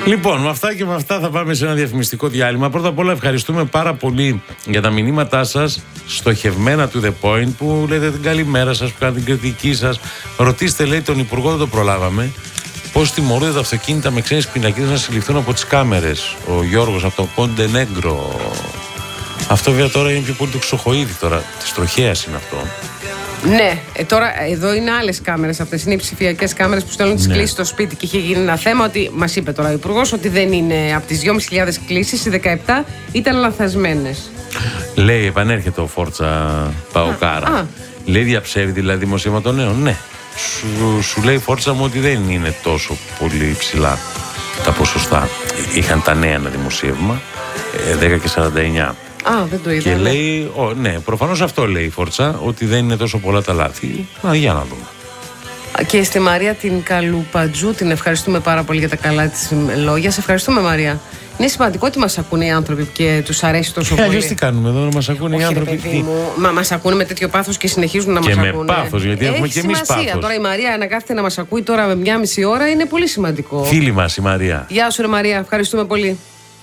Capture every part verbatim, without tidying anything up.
Λοιπόν, με αυτά και με αυτά θα πάμε σε ένα διαφημιστικό διάλειμμα. Πρώτα απ' όλα ευχαριστούμε πάρα πολύ για τα μηνύματά σας, στοχευμένα to the point, που λέτε την καλημέρα σας, που κάνετε την κριτική σας. Ρωτήστε, λέει, τον Υπουργό, δεν το προλάβαμε, πώς τιμωρούνται τα αυτοκίνητα με ξένες πινακίδες να συλληφθούν από τις κάμερες. Ο Γιώργος από το Πόντε Νέγκρο. Αυτό βέβαια τώρα είναι πιο πολύ του Ξοχοίδη, τώρα της τροχέας είναι αυτό. Ναι, ε, τώρα εδώ είναι άλλες κάμερες αυτές. Είναι οι ψηφιακές κάμερες που στέλνουν τις ναι. κλήσεις στο σπίτι. Και είχε γίνει ένα θέμα ότι μας είπε τώρα ο Υπουργός ότι δεν είναι από τις δυόμισι χιλιάδες κλήσεις, οι δεκαεπτά ήταν λανθασμένες. Λέει, επανέρχεται ο Φόρτσα Παοκάρα. Λέει, διαψεύει δηλαδή δημοσίευμα των νέων. Ναι. Σου, σου λέει Φόρτσα μου ότι δεν είναι τόσο πολύ ψηλά τα ποσοστά. Είχαν τα νέα ένα δημοσίευμα, δέκα και σαράντα εννιά. Α, δεν το είδα. Και λέει, ο, ναι, προφανώς αυτό λέει η Φόρτσα, ότι δεν είναι τόσο πολλά τα λάθη. Να, για να δούμε. Και στη Μαρία την Καλουπατζού την ευχαριστούμε πάρα πολύ για τα καλά της λόγια. Σε ευχαριστούμε, Μαρία. Είναι σημαντικό ότι μας ακούνε οι άνθρωποι και τους αρέσει τόσο πολύ. Αλλιώς τι κάνουμε εδώ, να μας ακούνε οι άνθρωποι. Παιδί μου, μα μας ακούνε με τέτοιο πάθος και συνεχίζουν να και μας με ακούνε. πάθος, γιατί έχει έχουμε και εμείς πάθος. Τώρα η Μαρία να κάθεται να μας ακούει τώρα με μια μισή ώρα είναι πολύ σημαντικό. Φίλη μας η Μαρία. Γεια σου, ρε Μαρία, ευχαριστούμε πολύ.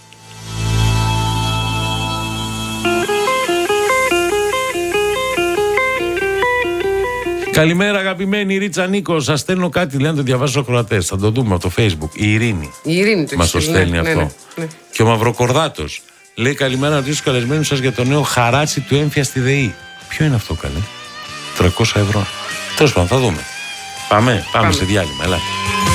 Καλημέρα, αγαπημένη Ρίτσα Νίκο. Σας στέλνω κάτι, λέει, να το διαβάσω στους ακροατές. Θα το δούμε από το Facebook. Η Ειρήνη. Η Ειρήνη το μας το στέλνει ναι, αυτό. Ναι, ναι. Και ο Μαυροκορδάτος λέει, καλημέρα, να ρωτήσω τους καλεσμένους σας για το νέο χαράτσι του έμφυα στη ΔΕΗ. Ποιο είναι αυτό, καλέ? τριακόσια ευρώ. Τέλος πάντων, θα δούμε. Πάμε, πάμε, πάμε. σε διάλειμμα. Ελάτε.